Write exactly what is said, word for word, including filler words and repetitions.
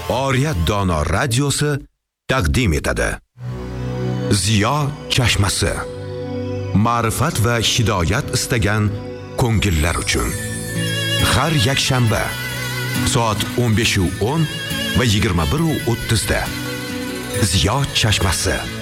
Oriyat dono radiosi taqdim etadi. Ziyo chashmasi. Ma'rifat va hidoyat istagan ko'ngillar uchun. Har yakshanba soat o'n besh o'n va yigirma bir o'ttiz da Ziyo chashmasi.